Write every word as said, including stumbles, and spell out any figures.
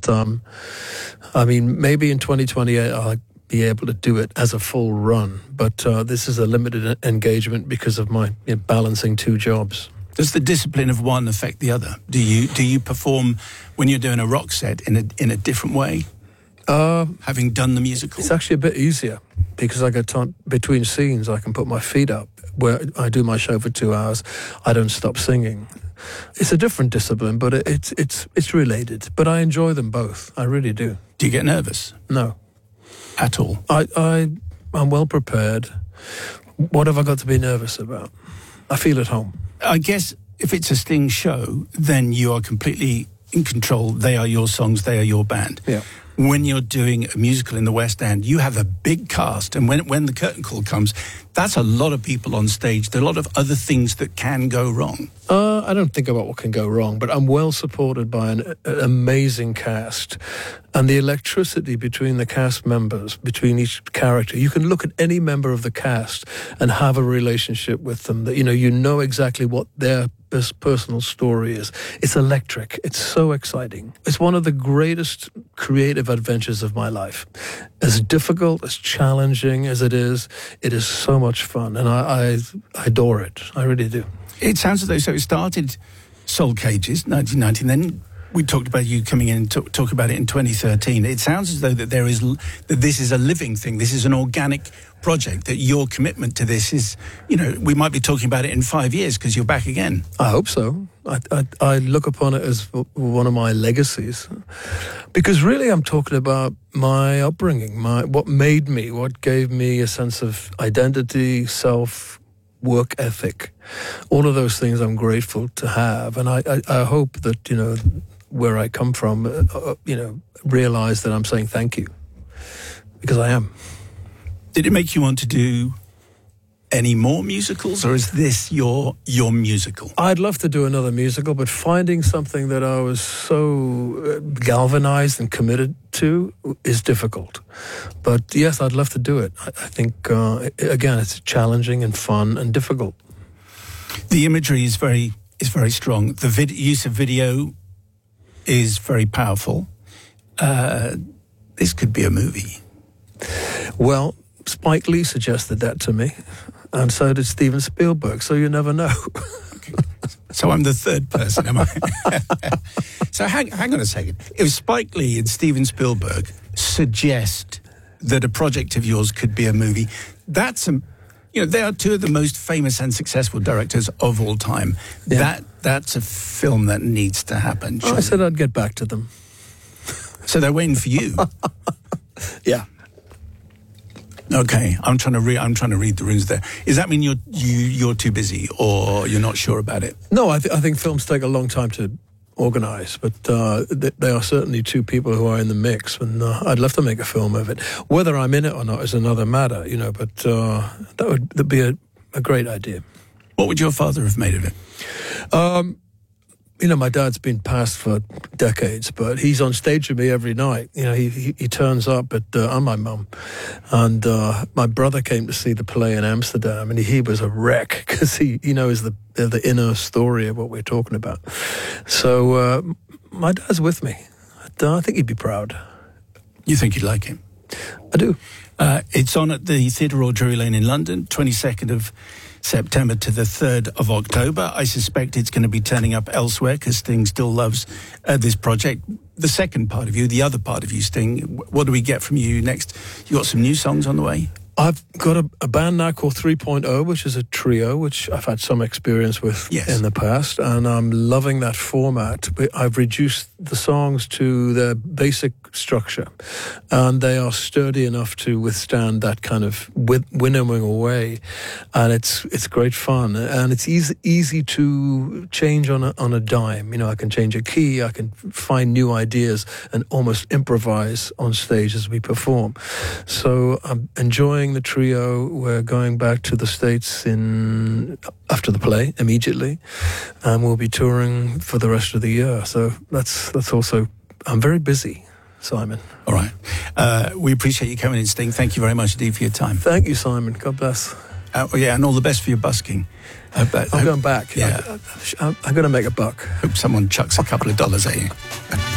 But, um, I mean, maybe in twenty twenty-eight I'll be able to do it as a full run. But uh, this is a limited engagement because of my you know, balancing two jobs. Does the discipline of one affect the other? Do you do you perform when you're doing a rock set in a in a different way? Uh, Having done the musical, it's actually a bit easier because I get time between scenes. I can put my feet up where I do my show for two hours. I don't stop singing. It's a different discipline, but it, it's it's it's related. But I enjoy them both. I really do. Do you get nervous? No, at all. I I I'm well prepared. What have I got to be nervous about? I feel at home. I guess if it's a Sting show, then you are completely in control. They are your songs. They are your band. Yeah. When you're doing a musical in the West End, you have a big cast. And when when the curtain call comes, that's a lot of people on stage. There are a lot of other things that can go wrong. Uh, I don't think about what can go wrong, but I'm well supported by an, an amazing cast. And the electricity between the cast members, between each character, you can look at any member of the cast and have a relationship with them. That you know, you know exactly what their personal story is. It's electric. It's so exciting. It's one of the greatest creative adventures of my life. As difficult, as challenging as it is, it is so much fun, and I, I, I adore it. I really do. It sounds as though, so it started Soul Cages, nineteen ninety, and then we talked about you coming in and talk, talk about it in twenty thirteen. It sounds as though that there is that this is a living thing. This is an organic project, that your commitment to this is, you know, we might be talking about it in five years because you're back again. I hope so. I, I, I look upon it as one of my legacies. Because really I'm talking about my upbringing, my what made me, what gave me a sense of identity, self, work ethic. All of those things I'm grateful to have. And I, I, I hope that, you know, where I come from, uh, you know, realize that I'm saying thank you. Because I am. Did it make you want to do any more musicals, or is this your your musical? I'd love to do another musical, but finding something that I was so galvanized and committed to is difficult. But yes, I'd love to do it. I, I think, uh, again, it's challenging and fun and difficult. The imagery is very is very strong. The vid- use of video is very powerful. Uh, this could be a movie. Well, Spike Lee suggested that to me, and so did Steven Spielberg, so you never know. Okay. So I'm the third person, am I? So hang, hang on a second. If Spike Lee and Steven Spielberg suggest that a project of yours could be a movie, that's a, you know, they are two of the most famous and successful directors of all time. Yeah. That That's a film that needs to happen. Oh, I said I'd get back to them. So they're waiting for you. Yeah. Okay, I'm trying to read. I'm trying to read the runes there. Does that mean you're you you're too busy, or you're not sure about it? No, I, th- I think films take a long time to organise, but uh, th- they are certainly two people who are in the mix, and uh, I'd love to make a film of it. Whether I'm in it or not is another matter, you know. But uh, that would that'd be a, a great idea. What would your father have made of it? Um, You know, my dad's been passed for decades, but he's on stage with me every night. You know, he he, he turns up at, uh, and my mum. And uh, my brother came to see the play in Amsterdam, and he, he was a wreck because he, he knows the the inner story of what we're talking about. So uh, my dad's with me. I think he'd be proud. You think you'd like him? I do. Uh, it's on at the Theatre Royal Drury Lane in London, twenty-second of September to the third of October. I suspect it's going to be turning up elsewhere because Sting still loves uh, this project. The second part of you, the other part of you, Sting, what do we get from you next? You got some new songs on the way? I've got a, a band now called three point oh, which is a trio, which I've had some experience with yes. in the past, and I'm loving that format. I've reduced the songs to their basic structure, and they are sturdy enough to withstand that kind of winnowing away, and it's it's great fun, and it's easy easy to change on a, on a dime. You know, I can change a key, I can find new ideas, and almost improvise on stage as we perform. So I'm enjoying the trio. We're going back to the States in after the play immediately, and we'll be touring for the rest of the year. So that's that's also. I'm very busy, Simon. All right. Uh, we appreciate you coming in, Sting. Thank you very much indeed for your time. Thank you, Simon. God bless. Uh, yeah, and all the best for your busking. I hope that, I'm hope, going back. Yeah, I, I, I'm going to make a buck. Hope someone chucks a couple of dollars at you.